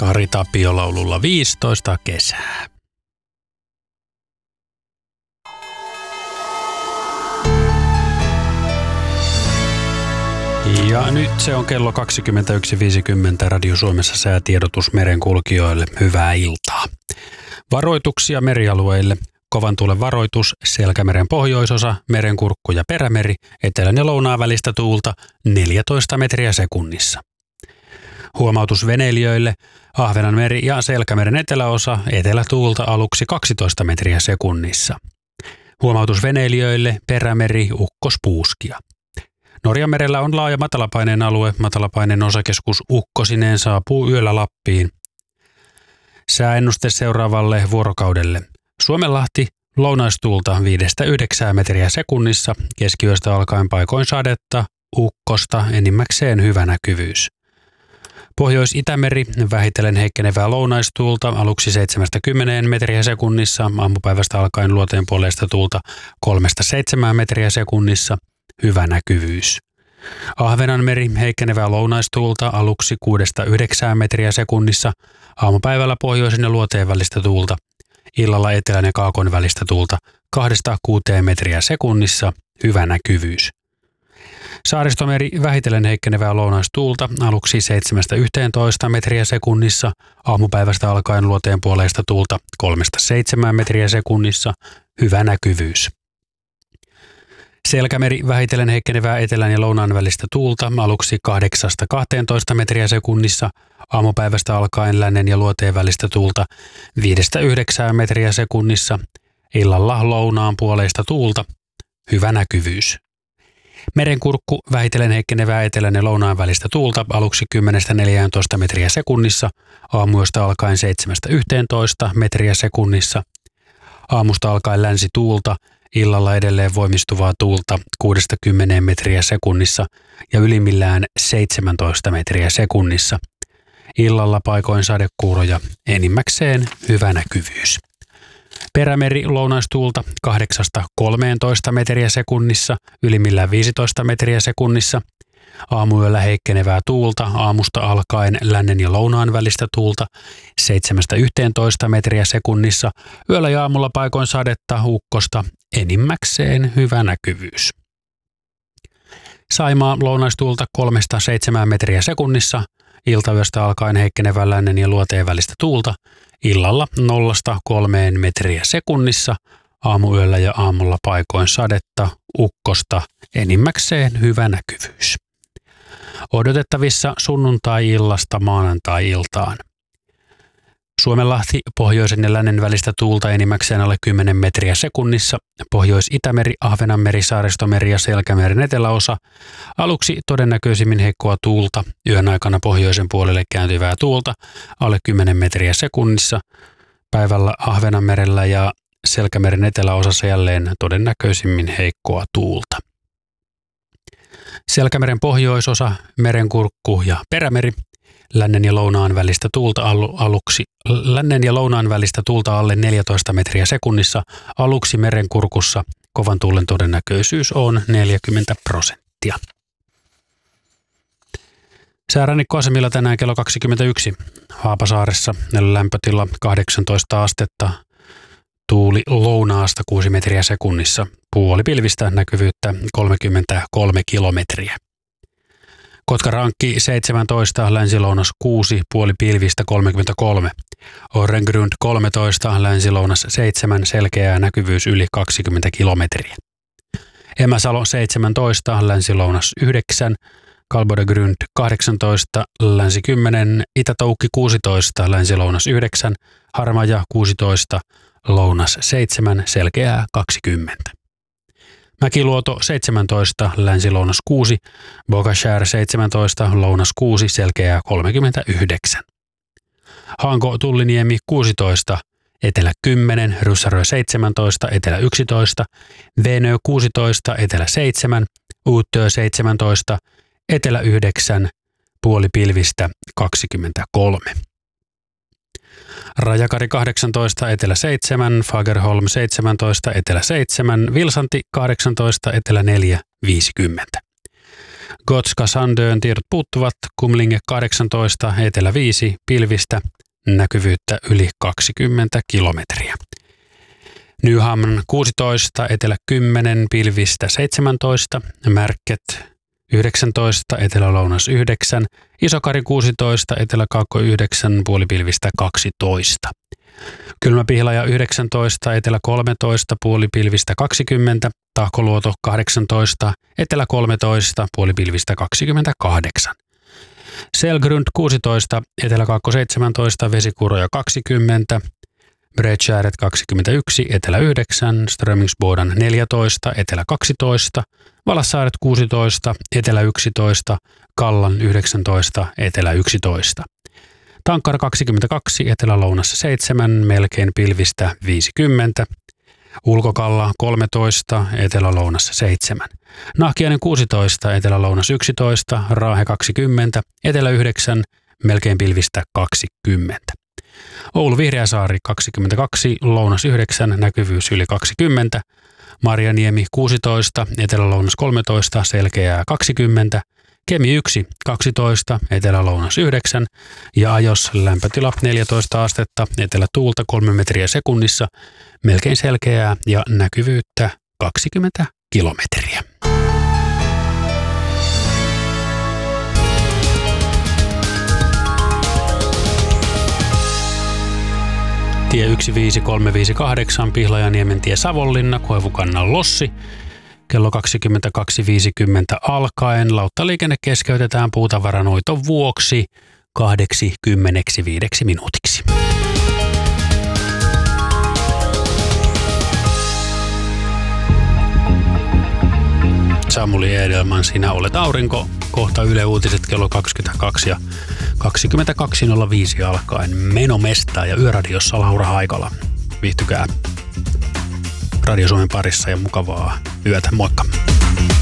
Kari Tapio-laululla 15 kesää. Ja nyt se on kello 21.50 Radio Suomessa säätiedotus merenkulkijoille. Hyvää iltaa. Varoituksia merialueille. Kovan tuulen varoitus, Selkämeren pohjoisosa, Merenkurkku ja Perämeri, etelän ja lounaan välistä tuulta 14 metriä sekunnissa. Huomautus veneilijöille, Ahvenanmeri ja Selkämeren eteläosa, etelätuulta aluksi 12 metriä sekunnissa. Huomautus veneilijöille, Perämeri, ukkospuuskia. Norjanmerellä on laaja matalapaineen alue, matalapaineen osakeskus Ukkosineen saapuu yöllä Lappiin. Sääennuste seuraavalle vuorokaudelle. Suomenlahti, lounaistuulta 5-9 metriä sekunnissa, keskiyöstä alkaen paikoin sadetta, ukkosta, enimmäkseen hyvä näkyvyys. Pohjois-Itämeri, vähitellen heikkenevää lounaistuulta, aluksi 7-10 metriä sekunnissa, aamupäivästä alkaen luoteen puoleista tuulta 3-7 metriä sekunnissa, hyvä näkyvyys. Ahvenanmeri, heikkenevää lounaistuulta, aluksi 6-9 metriä sekunnissa, aamupäivällä pohjoisen ja luoteen välistä tuulta, illalla etelän ja kaakon välistä tuulta 2-6 metriä sekunnissa, hyvä näkyvyys. Saaristomeri, vähitellen heikkenevää lounaistuulta, aluksi 7-11 metriä sekunnissa, aamupäivästä alkaen luoteen puoleista tuulta 3-7 metriä sekunnissa, hyvä näkyvyys. Selkämeri, vähitellen heikkenevää etelän ja lounaan välistä tuulta, aluksi 8-12 metriä sekunnissa, aamupäivästä alkaen lännen ja luoteen välistä tuulta 5-9 metriä sekunnissa, illalla lounaan puoleista tuulta, hyvä näkyvyys. Merenkurkku, vähitellen heikkenevää etelän ja lounaan välistä tuulta, aluksi 10-14 metriä sekunnissa, aamuyöstä alkaen 7-11 metriä sekunnissa, aamusta alkaen länsi tuulta, illalla edelleen voimistuvaa tuulta 6-10 metriä sekunnissa ja ylimmillään 17 metriä sekunnissa. Illalla paikoin sadekuuroja, enimmäkseen hyvä näkyvyys. Perämeri, lounaistuulta 8-13 metriä sekunnissa, ylimmillään 15 metriä sekunnissa. Aamuyöllä heikkenevää tuulta, aamusta alkaen lännen ja lounaan välistä tuulta 7-11 metriä sekunnissa, yöllä ja aamulla paikoin sadetta, ukkosta, enimmäkseen hyvä näkyvyys. Saimaa, lounaistuulta 3-7 metriä sekunnissa, iltayöstä alkaen heikkenevää lännen ja luoteen välistä tuulta, illalla 0-3 metriä sekunnissa, aamuyöllä ja aamulla paikoin sadetta, ukkosta, enimmäkseen hyvä näkyvyys. Odotettavissa sunnuntai-illasta maanantai-iltaan. Suomenlahti, pohjoisen ja lännen välistä tuulta enimmäkseen alle 10 metriä sekunnissa, Pohjois-Itämeri, Ahvenanmeri, Saaristomeri ja Selkämeren eteläosa, aluksi todennäköisimmin heikkoa tuulta, yön aikana pohjoisen puolelle kääntyvää tuulta, alle 10 metriä sekunnissa, päivällä Ahvenanmerellä ja Selkämeren eteläosassa jälleen todennäköisimmin heikkoa tuulta. Selkämeren pohjoisosa, Merenkurkku ja Perämeri, lännen ja lounaan välistä tuulta alle 14 metriä sekunnissa, aluksi Merenkurkussa kovan tuulen todennäköisyys on 40%. Säärannikkoasemilla tänään kello 21. Haapasaaressa lämpötila 18 astetta, tuuli lounaasta 6 metriä sekunnissa, puolipilvistä näkyvyyttä 33 kilometriä. Kotkarankki 17, länsilounas 6, puolipilvistä 33. Orrengrund 13, länsilounas 7, selkeää näkyvyys yli 20 kilometriä. Emäsalo 17, länsilounas 9, Kalbodegrund 18, länsi 10, Itä-Toukki 16, länsilounas 9, Harmaja 16, lounas 7, selkeää 20. Mäkiluoto 17, länsi-lounas 6, Bogashär 17, lounas 6, selkeää 39. Hanko Tulliniemi 16, etelä 10, Ryssärö 17, etelä 11, Venö 16, etelä 7, Uuttöö 17, etelä 9, puolipilvistä 23. Rajakari 18, etelä 7, Fagerholm 17, etelä 7, Vilsanti 18, etelä 4, 50. Gotska Sandön tiedot puuttuvat, Kumlinge 18, etelä 5, pilvistä, näkyvyyttä yli 20 kilometriä. Nyhamn 16, etelä 10, pilvistä 17, Märket 19, etelä-lounas 9, Isokari 16, etelä-kaakko 9, puolipilvistä 12. Kylmäpihlaja 19, etelä 13, puolipilvistä 20, Tahkoluoto 18, etelä 13, puolipilvistä 28. Selgrund 16, etelä-kaakko 17, Vesikuuroja 20, Bredtjäret 21, etelä 9, Strömingsboden 14, etelä 12, Valassaaret 16, etelä 11, Kallan 19, etelä 11. Tankkara 22, etelä-lounassa 7, melkein pilvistä 50. Ulkokalla 13, etelä-lounassa 7. Nahkiainen 16, etelä-lounas 11, Raahe 20, etelä 9, melkein pilvistä 20. Oulu Vihreäsaari 22, lounas 9, näkyvyys yli 20. Marjaniemi 16, etelä-lounas 13, selkeää 20. Kemi 1, 12, etelä-lounas 9 ja Ajos lämpötila 14 astetta, etelätuulta 3 metriä sekunnissa, melkein selkeää ja näkyvyyttä 20 kilometriä. Tie 15358, Pihlajaniemen tie Savonlinna, Koivukannan Lossi. Kello 22.50 alkaen lauttaliikenne keskeytetään puutavaranoiton vuoksi 85 minuutiksi. Samuli Edelman, sinä olet aurinko. Kohta Yle Uutiset kello 22 ja 22.05 alkaen Menomesta ja Yöradiossa Laura Haikala. Viihtykää Radio Suomen parissa ja mukavaa yötä. Moikka!